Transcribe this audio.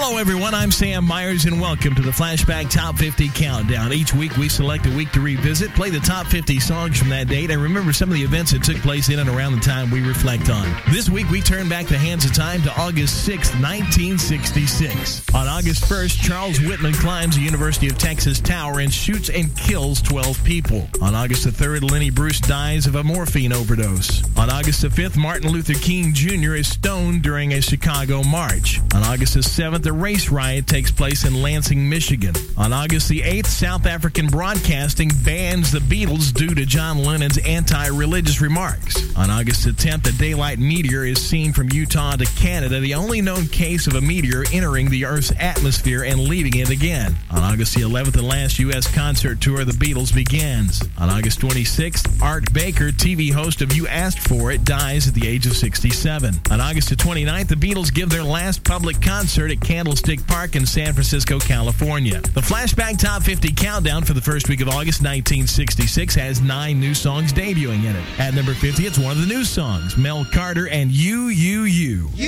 Hello, everyone. I'm Sam Myers, and welcome to the Flashback Top 50 Countdown. Each week, we select a week to revisit, play the top 50 songs from that date, and remember some of the events that took place in and around the time we reflect on. This week, we turn back the hands of time to August 6, 1966. On August 1st, Charles Whitman climbs the University of Texas Tower and shoots and kills 12 people. On August the 3rd, Lenny Bruce dies of a morphine overdose. On August the 5th, Martin Luther King Jr. is stoned during a Chicago march. On August the 7th, a race riot takes place in Lansing, Michigan. On August the 8th, South African Broadcasting bans the Beatles due to John Lennon's anti-religious remarks. On August the 10th, a daylight meteor is seen from Utah to Canada, the only known case of a meteor entering the Earth's atmosphere and leaving it again. On August the 11th, the last U.S. concert tour of the Beatles begins. On August 26th, Art Baker, TV host of You Asked For It, dies at the age of 67. On August the 29th, the Beatles give their last public concert at Candlestick Park in San Francisco, California. The Flashback Top 50 Countdown for the first week of August 1966 has 9 new songs debuting in it. At number 50, it's one of the new songs, Mel Carter and You.